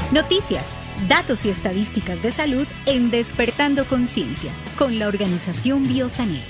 Noticias, datos y estadísticas de salud en Despertando Conciencia, con la organización Biosanel.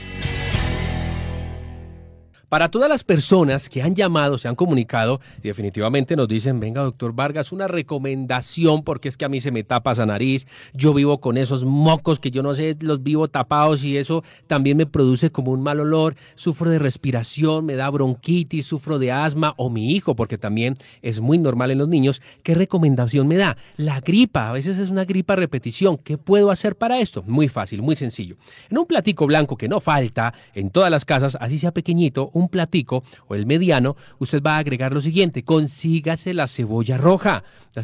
Para todas las personas que han llamado, se han comunicado y definitivamente nos dicen, venga doctor Vargas, una recomendación porque es que a mí se me tapa esa nariz, yo vivo con esos mocos que yo no sé, los vivo tapados y eso también me produce como un mal olor, sufro de respiración, me da bronquitis, sufro de asma o mi hijo, porque también es muy normal en los niños. ¿Qué recomendación me da? La gripa, a veces es una gripa a repetición. ¿Qué puedo hacer para esto? Muy fácil, muy sencillo. En un platico blanco que no falta en todas las casas, así sea pequeñito, un platico o el mediano, usted va a agregar lo siguiente: consígase la cebolla roja,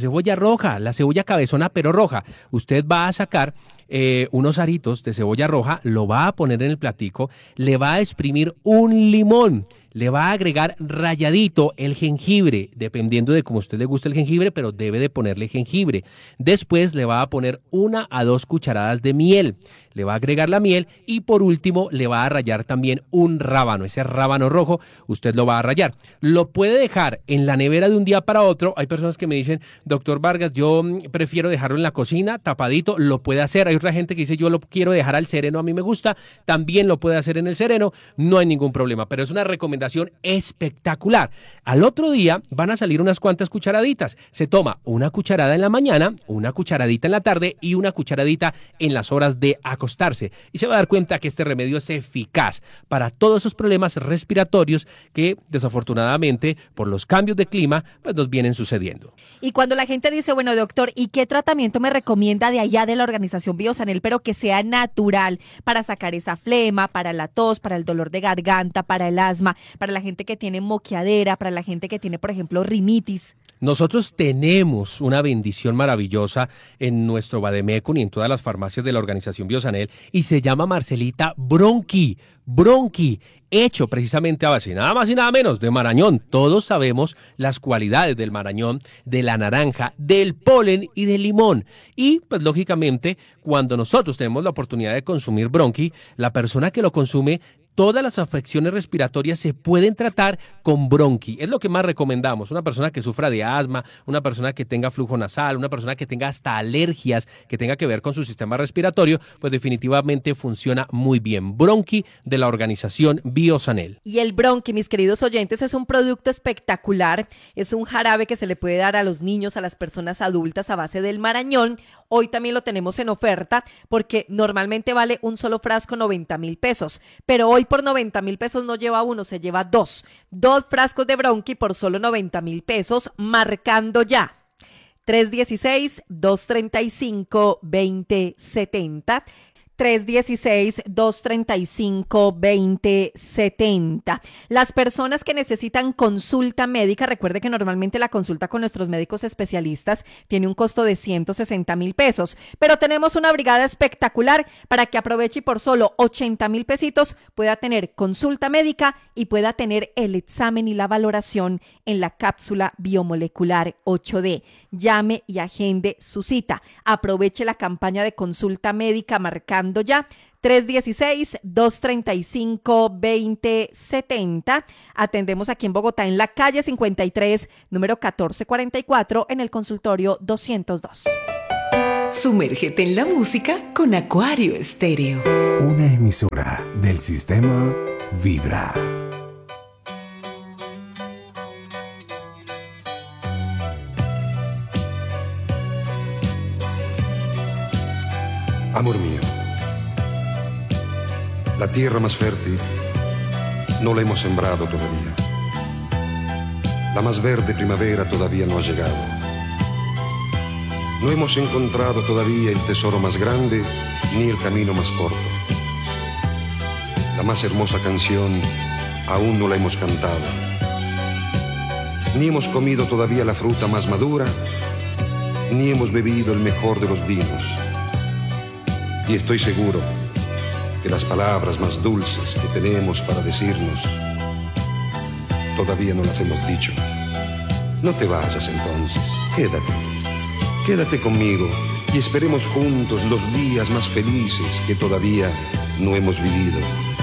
la cebolla cabezona pero roja. Usted va a sacar unos aritos de cebolla roja, lo va a poner en el platico, le va a exprimir un limón, le va a agregar ralladito el jengibre, dependiendo de cómo a usted le gusta el jengibre, pero debe de ponerle jengibre. Después le va a poner 1 a 2 cucharadas de miel, le va a agregar la miel y por último le va a rallar también un rábano, ese rábano rojo usted lo va a rallar. Lo puede dejar en la nevera de un día para otro. Hay personas que me dicen, doctor Vargas, yo prefiero dejarlo en la cocina tapadito, lo puede hacer. Hay otra gente que dice, yo lo quiero dejar al sereno, a mí me gusta, también lo puede hacer en el sereno, no hay ningún problema, pero es una recomendación espectacular. Al otro día van a salir unas cuantas cucharaditas, se toma una cucharada en la mañana, una cucharadita en la tarde y una cucharadita en las horas de acostarse, y se va a dar cuenta que este remedio es eficaz para todos esos problemas respiratorios que desafortunadamente por los cambios de clima pues nos vienen sucediendo. Y cuando la gente dice, bueno doctor, ¿y qué tratamiento me recomienda de allá de la organización Biosanel, pero que sea natural para sacar esa flema, para la tos, para el dolor de garganta, para el asma, para la gente que tiene moqueadera, para la gente que tiene, por ejemplo, rinitis? Nosotros tenemos una bendición maravillosa en nuestro Vademecum y en todas las farmacias de la organización Biosanel, y se llama Marcelita Bronqui, hecho precisamente a base nada más y nada menos de marañón. Todos sabemos las cualidades del marañón, de la naranja, del polen y del limón. Y pues lógicamente cuando nosotros tenemos la oportunidad de consumir Bronqui, la persona que lo consume, todas las afecciones respiratorias se pueden tratar con Bronqui. Es lo que más recomendamos. Una persona que sufra de asma, una persona que tenga flujo nasal, una persona que tenga hasta alergias que tenga que ver con su sistema respiratorio, pues definitivamente funciona muy bien. Bronqui de la organización Biosanel. Y el Bronqui, mis queridos oyentes, es un producto espectacular. Es un jarabe que se le puede dar a los niños, a las personas adultas a base del marañón. Hoy también lo tenemos en oferta porque normalmente vale un solo frasco 90,000 pesos, pero hoy por 90,000 pesos no lleva uno, se lleva dos frascos de Bronqui por solo 90,000 pesos, marcando ya 316-235-2070, 316-235-2070. Las personas que necesitan consulta médica, recuerde que normalmente la consulta con nuestros médicos especialistas tiene un costo de 160,000 pesos, pero tenemos una brigada espectacular para que aproveche y por solo 80,000 pesitos pueda tener consulta médica y pueda tener el examen y la valoración en la cápsula biomolecular 8D. Llame y agende su cita. Aproveche la campaña de consulta médica marcando ya 316-235-2070. Atendemos aquí en Bogotá en la calle 53, número 1444, en el consultorio 202. Sumérgete en la música con Acuario Estéreo. Una emisora del sistema Vibra. Amor mío, la tierra más fértil no la hemos sembrado todavía. La más verde primavera todavía no ha llegado. No hemos encontrado todavía el tesoro más grande ni el camino más corto. La más hermosa canción aún no la hemos cantado. Ni hemos comido todavía la fruta más madura, ni hemos bebido el mejor de los vinos. Y estoy seguro que las palabras más dulces que tenemos para decirnos todavía no las hemos dicho. No te vayas entonces, quédate conmigo y esperemos juntos los días más felices que todavía no hemos vivido.